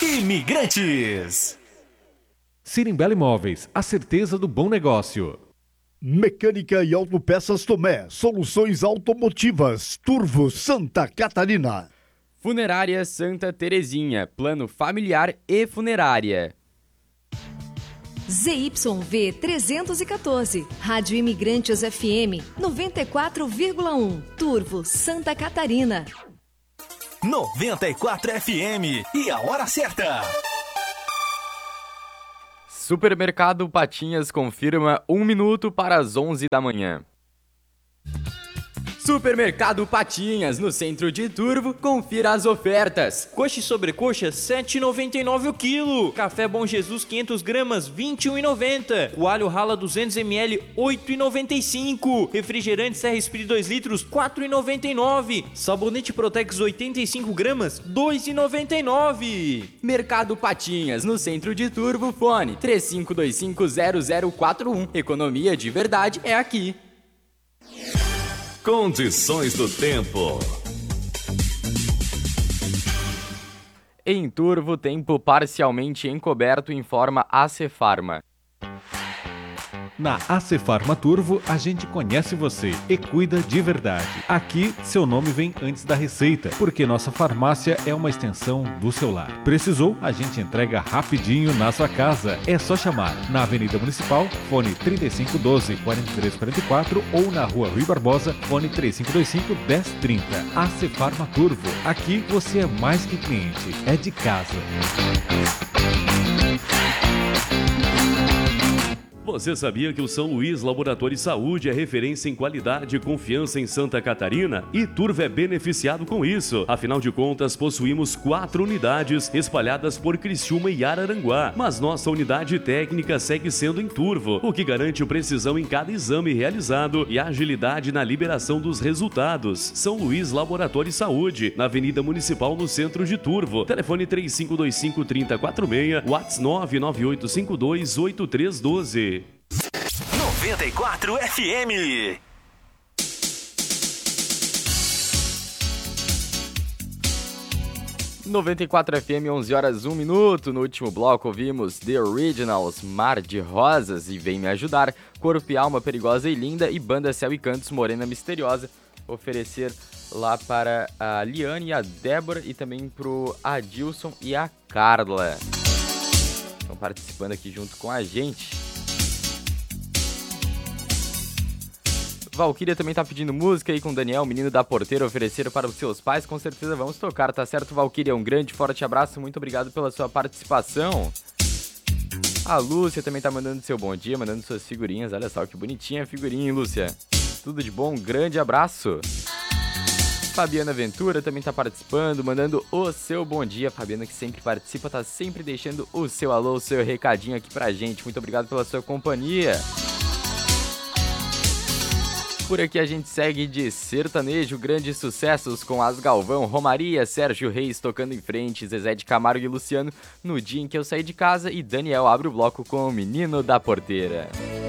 Imigrantes. Sirimbela Imóveis, a certeza do bom negócio. Mecânica e Autopeças Tomé, soluções automotivas, Turvo, Santa Catarina. Funerária Santa Terezinha, plano familiar e funerária. ZYV 314, Rádio Imigrantes FM 94,1, Turvo, Santa Catarina. 94 FM e a hora certa. Supermercado Patinhas confirma 1 minuto para as 11 da manhã. Supermercado Patinhas, no centro de Turvo, confira as ofertas. Coxa e sobrecoxa, R$ 7,99 o quilo. Café Bom Jesus, 500 gramas, R$ 21,90. Coalho Rala 200 ml, R$ 8,95. Refrigerante Serra Espírito 2 litros, R$ 4,99. Sabonete Protex 85 gramas, R$ 2,99. Mercado Patinhas, no centro de Turvo, fone 35250041. Economia de verdade é aqui. Condições do tempo. Em Turvo, tempo parcialmente encoberto, informa a Cefarma. Na Acefarma Turvo, a gente conhece você e cuida de verdade. Aqui, seu nome vem antes da receita, porque nossa farmácia é uma extensão do seu lar. Precisou? A gente entrega rapidinho na sua casa. É só chamar na Avenida Municipal, fone 3512-4344 ou na Rua Rui Barbosa, fone 3525-1030. Acefarma Turvo. Aqui você é mais que cliente, é de casa. Você sabia que o São Luís Laboratório de Saúde é referência em qualidade e confiança em Santa Catarina? E Turvo é beneficiado com isso. Afinal de contas, possuímos 4 unidades espalhadas por Criciúma e Araranguá. Mas nossa unidade técnica segue sendo em Turvo, o que garante precisão em cada exame realizado e agilidade na liberação dos resultados. São Luís Laboratório de Saúde, na Avenida Municipal, no centro de Turvo. Telefone 3525-3046, WhatsApp 998528312. 94 FM. FM, 11 horas 1 minuto. No último bloco ouvimos The Originals, Mar de Rosas e Vem Me Ajudar, Corpo e Alma Perigosa e Linda e Banda Céu e Cantos, Morena Misteriosa. Oferecer lá para a Liane e a Débora e também pro Adilson e a Carla. Estão participando aqui junto com a gente. Valquíria também tá pedindo música aí com o Daniel, menino da porteira, ofereceram para os seus pais. Com certeza vamos tocar, tá certo, Valquíria? Um grande, forte abraço, muito obrigado pela sua participação. A Lúcia também tá mandando seu bom dia, mandando suas figurinhas. Olha só que bonitinha a figurinha, hein, Lúcia? Tudo de bom, um grande abraço. Fabiana Ventura também tá participando, mandando o seu bom dia. Fabiana que sempre participa, tá sempre deixando o seu alô, o seu recadinho aqui pra gente. Muito obrigado pela sua companhia. Por aqui a gente segue de sertanejo, grandes sucessos com As Galvão, Romaria, Sérgio Reis tocando em frente, Zezé de Camargo e Luciano, No Dia em que Eu Saí de Casa, e Daniel abre o bloco com o Menino da Porteira.